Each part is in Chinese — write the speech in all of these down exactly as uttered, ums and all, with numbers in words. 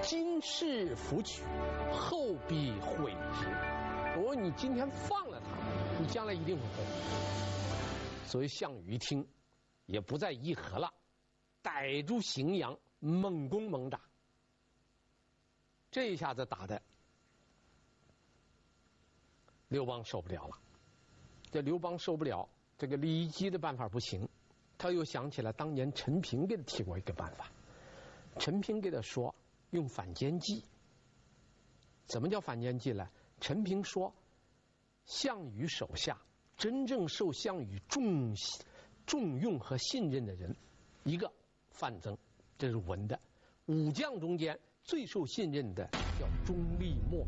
今世福取，后必悔之。如果你今天放了他，你将来一定会后悔。所以项羽一听，也不再议和了，逮住荥阳，猛攻猛打。这一下子打的刘邦受不了了。这刘邦受不了，这个李基的办法不行，他又想起来当年陈平给他提过一个办法。陈平给他说用反间计。怎么叫反间计呢？陈平说，项羽手下真正受项羽重重用和信任的人，一个范增，这是文的。武将中间最受信任的叫钟离昧。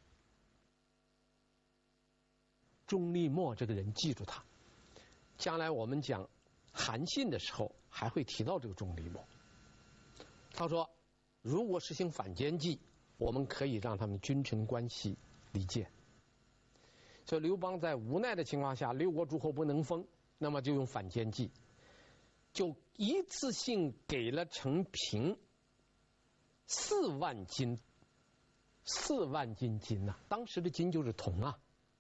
钟离昧这个人记住他，将来我们讲韩信的时候还会提到这个钟离昧。他说，如果实行反间计，我们可以让他们君臣关系离间。所以刘邦在无奈的情况下，六国诸侯不能封，那么就用反间计，就一次性给了陈平四万斤，四万斤金呐、啊，当时的金就是铜啊，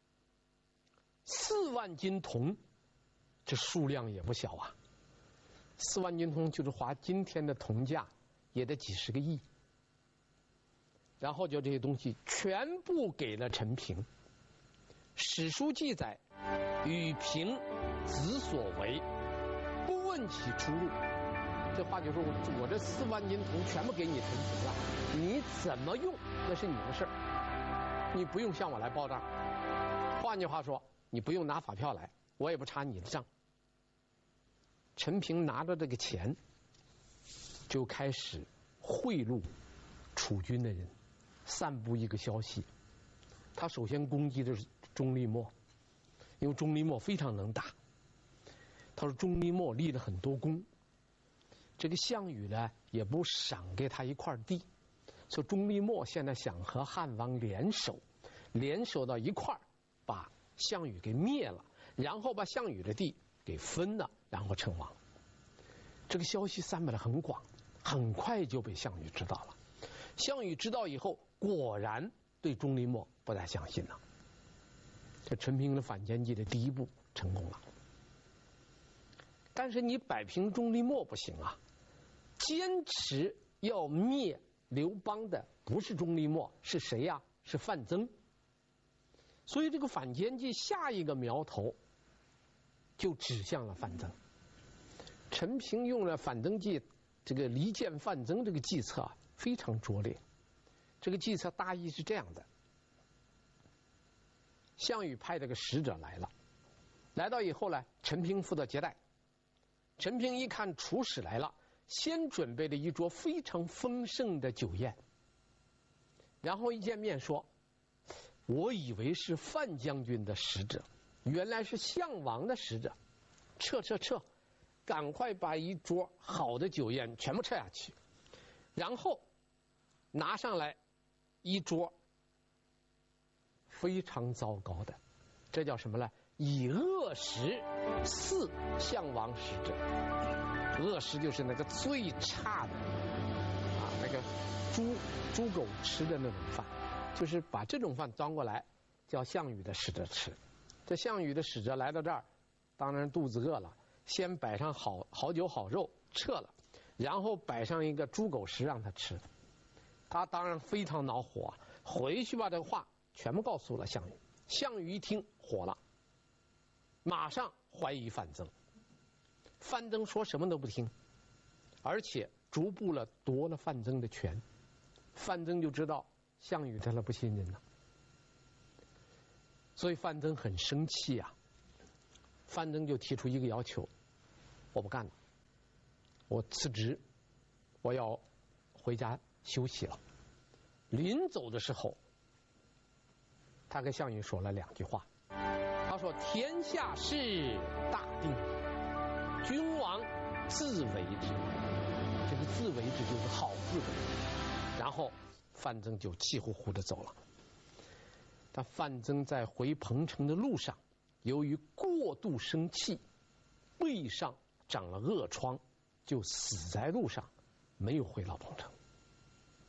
四万斤铜，这数量也不小啊。四万斤铜就是划今天的铜价也得几十个亿。然后就这些东西全部给了陈平。史书记载，与平子所为，不问其出入。这话就说我我这四万斤铜全部给你陈平了，你怎么用那是你的事儿，你不用向我来报账。换句话说，你不用拿发票来，我也不查你的账。陈平拿着这个钱，就开始贿赂楚军的人，散布一个消息。他首先攻击的是钟离昧，因为钟离昧非常能打。他说钟离昧立了很多功，这个项羽呢也不赏给他一块地，所以钟离昧现在想和汉王联手，联手到一块儿把项羽给灭了，然后把项羽的地给分了，然后称王。这个消息散布得很广，很快就被项羽知道了。项羽知道以后，果然对钟离昧不再相信了。这陈平的反间计的第一步成功了。但是你摆平钟离昧不行啊，坚持要灭刘邦的不是钟离昧，是谁呀、啊？是范增。所以这个反间计下一个苗头就指向了范增。陈平用了反增计，这个离间范增这个计策啊，非常拙劣。这个计策大意是这样的：项羽派这个使者来了，来到以后呢，陈平负责接待。陈平一看楚使来了，先准备了一桌非常丰盛的酒宴，然后一见面说，我以为是范将军的使者，原来是项王的使者，撤撤撤，赶快把一桌好的酒宴全部撤下去，然后拿上来一桌非常糟糕的，这叫什么呢？以恶食饲项王使者。恶食就是那个最差的啊，那个猪猪狗吃的那种饭，就是把这种饭端过来叫项羽的使者吃。这项羽的使者来到这儿，当然肚子饿了，先摆上好好酒好肉撤了，然后摆上一个猪狗食让他吃。他当然非常恼火，回去把这个话全部告诉了项羽。项羽一听火了，马上怀疑范增。范增说什么都不听，而且逐步了夺了范增的权。范增就知道项羽对他不信任了，所以范增很生气啊。范增就提出一个要求，我不干了，我辞职，我要回家休息了。临走的时候，他跟项羽说了两句话。他说，天下事大定，君王自为之。这个自为之就是好自为之。然后范增就气呼呼的走了。但范增在回彭城的路上，由于过度生气，背上长了恶疮，就死在路上，没有回到彭城。